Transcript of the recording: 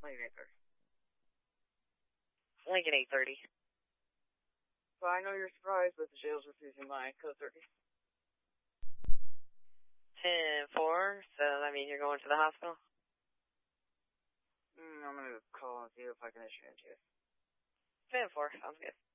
Lincoln 830. Lincoln 830. So I know you're surprised, but the jail's refusing my code 30. 10-4, so that means you're going to the hospital? I'm going to call and see if I can issue it to you. 10-4, sounds good.